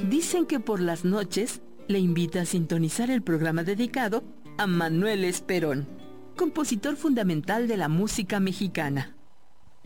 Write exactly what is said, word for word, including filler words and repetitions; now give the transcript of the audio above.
dicen que por las noches le invita a sintonizar el programa dedicado a Manuel Esperón, compositor fundamental de la música mexicana.